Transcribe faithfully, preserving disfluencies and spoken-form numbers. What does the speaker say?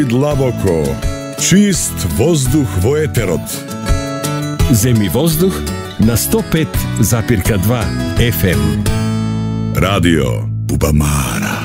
Длабоко, чист воздух во етерот. Земи воздух на сто пет запирка два еф ем. Радио Бубамара.